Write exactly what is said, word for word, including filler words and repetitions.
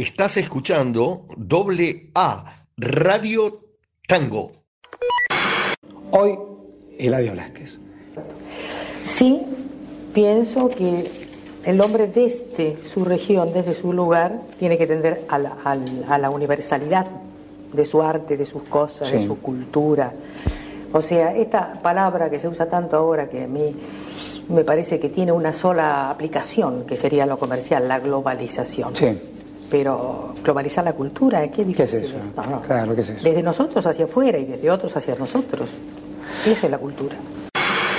Estás escuchando Doble A, Radio Tango. Hoy, Eladio Blasquez. Sí, pienso que el hombre desde su región, desde su lugar, tiene que tender a la, a la, a la universalidad de su arte, de sus cosas, sí. de su cultura. O sea, esta palabra que se usa tanto ahora, que a mí me parece que tiene una sola aplicación, que sería lo comercial, la globalización. Sí. Pero globalizar la cultura, ¿qué difícil? ¿Qué es eso? No, no. Claro, ¿qué es eso? Desde nosotros hacia afuera y desde otros hacia nosotros. Esa es la cultura.